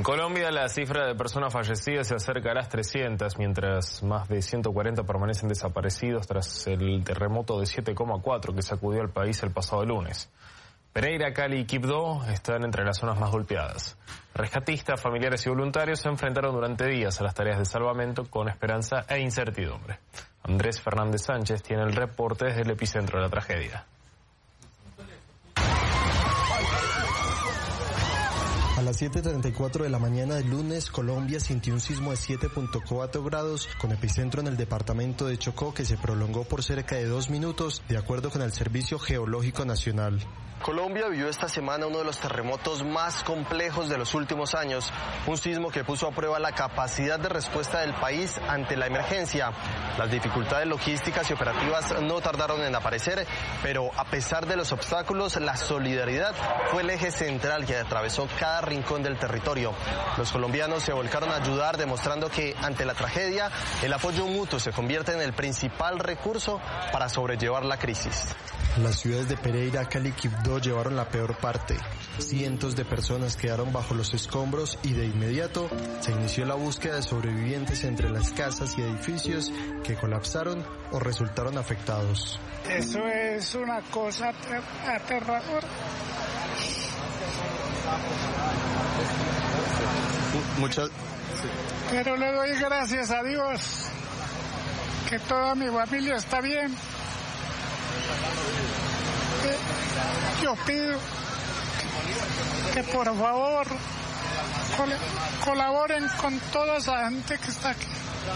En Colombia, la cifra de personas fallecidas se acerca a las 300, mientras más de 140 permanecen desaparecidos tras el terremoto de 7,4 que sacudió al país el pasado lunes. Pereira, Cali y Quibdó están entre las zonas más golpeadas. Rescatistas, familiares y voluntarios se enfrentaron durante días a las tareas de salvamento con esperanza e incertidumbre. Andrés Fernández Sánchez tiene el reporte desde el epicentro de la tragedia. A las 7:34 de la mañana del lunes, Colombia sintió un sismo de 7.4 grados con epicentro en el departamento de Chocó que se prolongó por cerca de 2 minutos, de acuerdo con el Servicio Geológico Nacional. Colombia vivió esta semana uno de los terremotos más complejos de los últimos años, un sismo que puso a prueba la capacidad de respuesta del país ante la emergencia. Las dificultades logísticas y operativas no tardaron en aparecer, pero a pesar de los obstáculos, la solidaridad fue el eje central que atravesó cada rincón del territorio. Los colombianos se volcaron a ayudar, demostrando que ante la tragedia el apoyo mutuo se convierte en el principal recurso para sobrellevar la crisis. Las ciudades de Pereira, Cali y Quibdó llevaron la peor parte. Cientos de personas quedaron bajo los escombros y de inmediato se inició la búsqueda de sobrevivientes entre las casas y edificios que colapsaron o resultaron afectados. Eso es una cosa aterradora. Pero le doy gracias a Dios que toda mi familia está bien. Yo pido que por favor colaboren con toda esa gente que está aquí.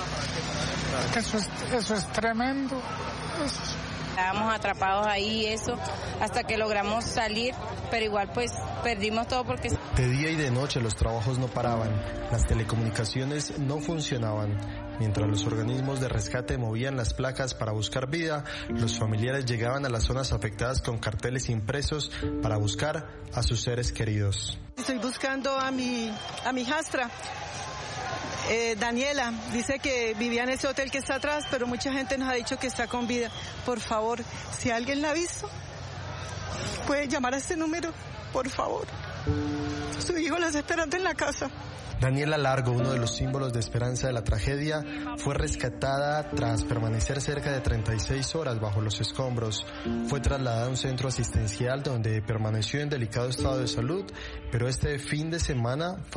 Eso es tremendo. Estábamos atrapados ahí, hasta que logramos salir, pero igual pues perdimos todo porque... De día y de noche los trabajos no paraban, las telecomunicaciones no funcionaban. Mientras los organismos de rescate movían las placas para buscar vida, los familiares llegaban a las zonas afectadas con carteles impresos para buscar a sus seres queridos. Estoy buscando a mi hijastra. Daniela dice que vivía en ese hotel que está atrás, pero mucha gente nos ha dicho que está con vida. Por favor, si alguien la ha visto, puede llamar a este número, por favor. Su hijo la está esperando en la casa. Daniela Largo, uno de los símbolos de esperanza de la tragedia, fue rescatada tras permanecer cerca de 36 horas bajo los escombros. Fue trasladada a un centro asistencial donde permaneció en delicado estado de salud, pero este fin de semana